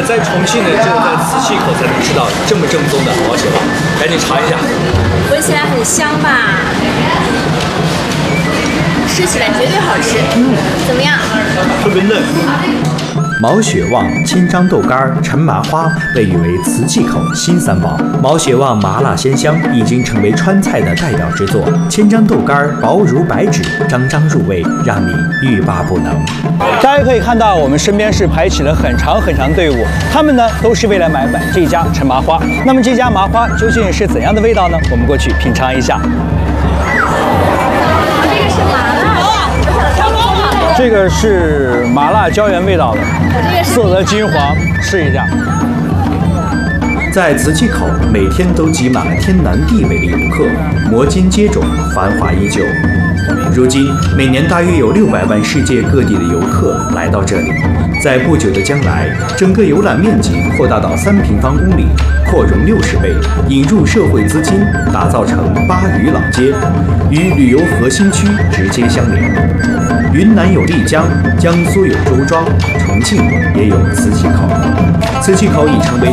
在重庆呢，只有在磁器口才能吃到这么正宗的毛血旺，赶紧尝一下。 闻起来很香吧？吃起来绝对好吃。怎么样？ 特别嫩。 毛血旺、千张豆干、陈麻花被誉为瓷器口新三宝。毛血旺麻辣鲜香，已经成为川菜的代表之作。千张豆干薄如白纸，张张入味，让你欲罢不能。 大家可以看到，我们身边是排起了很长很长队伍，他们呢都是为了买这家陈麻花。那么这家麻花究竟是怎样的味道呢？我们过去品尝一下。这个是麻辣椒盐味道的，色泽金黄，试一下。 在瓷器口，每天都挤满了天南地北的游客，摩肩接踵，繁华依旧。如今，每年大约有600万世界各地的游客来到这里。在不久的将来，整个游览面积扩大到3平方公里，扩容60倍，引入社会资金，打造成巴渝老街，与旅游核心区直接相连。云南有丽江，江苏有周庄，重庆也有磁器口。磁器口已成为